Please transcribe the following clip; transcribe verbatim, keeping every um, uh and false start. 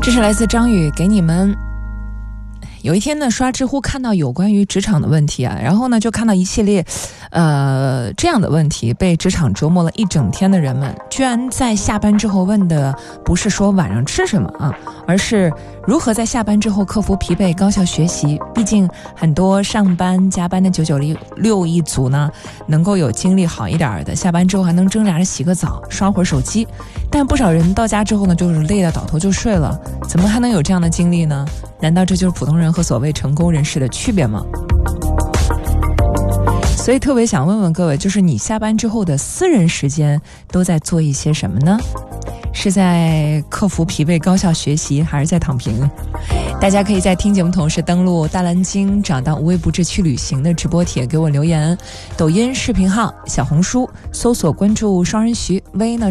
这是来自张宇给你们。有一天呢，刷知乎看到有关于职场的问题啊，然后呢就看到一系列呃这样的问题，被职场折磨了一整天的人们居然在下班之后问的不是说晚上吃什么啊，而是如何在下班之后克服疲惫高效学习。毕竟很多上班加班的九九六一族呢，能够有精力好一点的，下班之后还能挣扎着洗个澡刷会儿手机，但不少人到家之后呢就是累得倒头就睡了，怎么还能有这样的精力呢？难道这就是普通人和所谓成功人士的区别吗？所以特别想问问各位，就是你下班之后的私人时间都在做一些什么呢？是在克服疲惫高效学习，还是在躺平？大家可以在听节目同时登录大蓝鲸找到无微不至去旅行的直播帖给我留言，抖音视频号、小红书搜索关注双人徐，微呢